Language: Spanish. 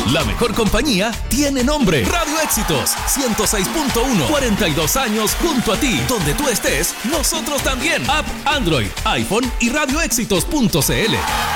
La mejor compañía tiene nombre. Radio Éxitos 106.1. 42 años junto a ti. Donde tú estés, nosotros también. App Android, iPhone y radioéxitos.cl.